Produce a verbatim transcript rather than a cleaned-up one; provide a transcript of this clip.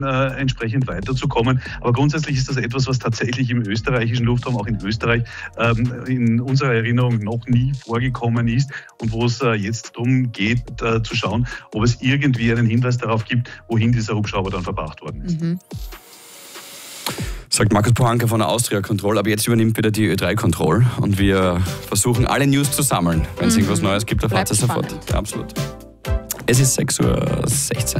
Äh, entsprechend weiterzukommen. Aber grundsätzlich ist das etwas, was tatsächlich im österreichischen Luftraum, auch in Österreich, ähm, in unserer Erinnerung noch nie vorgekommen ist und wo es äh, jetzt darum geht, äh, zu schauen, ob es irgendwie einen Hinweis darauf gibt, wohin dieser Hubschrauber dann verbracht worden ist. Mhm. Sagt Markus Pohanka von der Austria Control, aber jetzt übernimmt wieder die Ö drei Control und wir versuchen alle News zu sammeln. Wenn es mhm. irgendwas Neues gibt, erfahrt ihr sofort. Ja, absolut. Es ist sechs Uhr sechzehn.